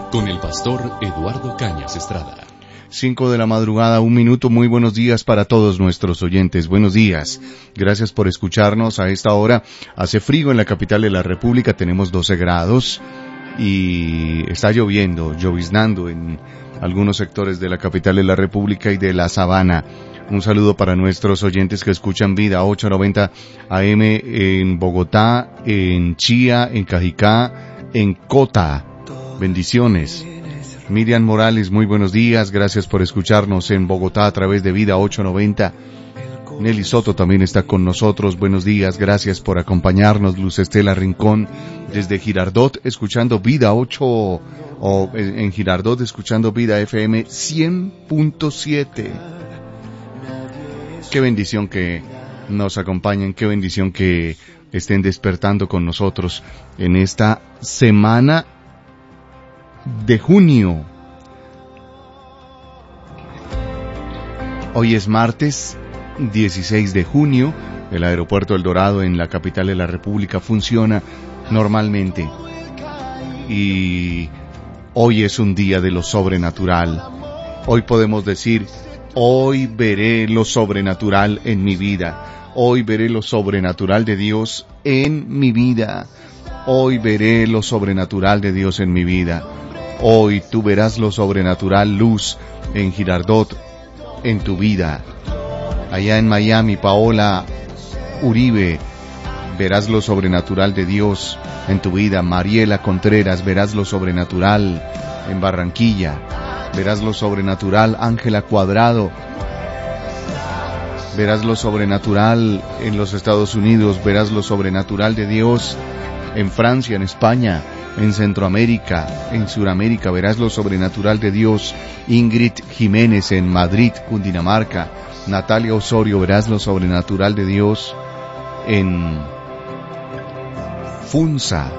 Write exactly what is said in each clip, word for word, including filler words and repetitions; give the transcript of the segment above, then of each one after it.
con el pastor Eduardo Cañas Estrada. Cinco de la madrugada, un minuto. Muy buenos días para todos nuestros oyentes. Buenos días. Gracias por escucharnos a esta hora. Hace frío en la capital de la República, tenemos doce grados y está lloviendo, lloviznando en algunos sectores de la capital de la República y de la Sabana. Un saludo para nuestros oyentes que escuchan Vida ochocientos noventa A M en Bogotá, en Chía, en Cajicá, en Cota. Bendiciones. Miriam Morales, muy buenos días. Gracias por escucharnos en Bogotá a través de Vida ochocientos noventa. Nelly Soto también está con nosotros. Buenos días. Gracias por acompañarnos. Luz Estela Rincón desde Girardot, escuchando Vida ocho, o en Girardot, escuchando Vida F M cien punto siete. Qué bendición que nos acompañen, qué bendición que estén despertando con nosotros en esta semana de junio. Hoy es martes dieciséis de junio. El aeropuerto El Dorado en la capital de la República funciona normalmente. Y hoy es un día de lo sobrenatural. Hoy podemos decir: hoy veré lo sobrenatural en mi vida. Hoy veré lo sobrenatural de Dios en mi vida. Hoy veré lo sobrenatural de Dios en mi vida. Hoy tú verás lo sobrenatural, Luz, en Girardot, en tu vida. Allá en Miami, Paola Uribe, verás lo sobrenatural de Dios en tu vida. Mariela Contreras, verás lo sobrenatural en Barranquilla. Verás lo sobrenatural, Ángela Cuadrado. Verás lo sobrenatural en los Estados Unidos. Verás lo sobrenatural de Dios en Francia, en España, en Centroamérica, en Suramérica. Verás lo sobrenatural de Dios. Ingrid Jiménez en Madrid, Cundinamarca. Natalia Osorio, verás lo sobrenatural de Dios en Funza.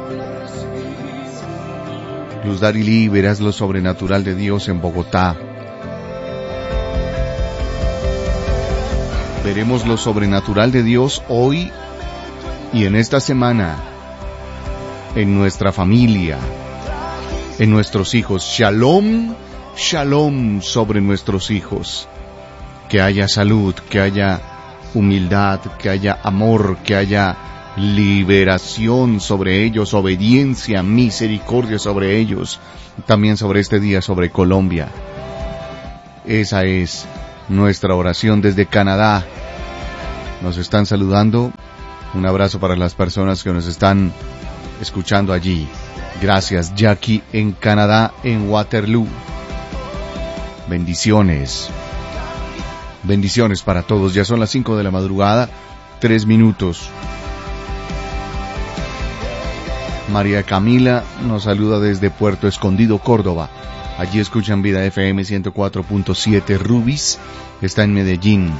Luz Darili, verás lo sobrenatural de Dios en Bogotá. Veremos lo sobrenatural de Dios hoy y en esta semana, en nuestra familia, en nuestros hijos. Shalom, shalom sobre nuestros hijos. Que haya salud, que haya humildad, que haya amor, que haya liberación sobre ellos, obediencia, misericordia sobre ellos. También sobre este día, sobre Colombia. Esa es nuestra oración desde Canadá. Nos están saludando. Un abrazo para las personas que nos están escuchando allí. Gracias, Jackie, en Canadá, en Waterloo. Bendiciones. Bendiciones para todos. Ya son las cinco de la madrugada, tres minutos. María Camila nos saluda desde Puerto Escondido, Córdoba. Allí escuchan Vida F M ciento cuatro punto siete. Rubis está en Medellín.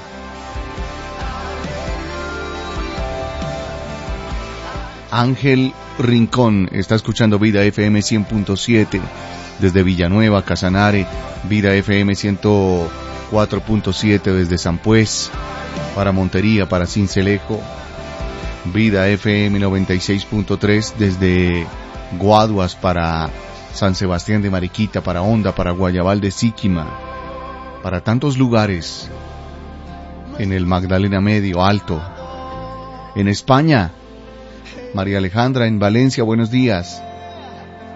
Ángel Rincón está escuchando Vida F M cien punto siete desde Villanueva, Casanare. Vida F M ciento cuatro punto siete desde San Pues, para Montería, para Cincelejo. Vida F M noventa y seis punto tres desde Guaduas, para San Sebastián de Mariquita, para Honda, para Guayabal de Síquima, para tantos lugares en el Magdalena Medio, Alto. En España, María Alejandra en Valencia, buenos días.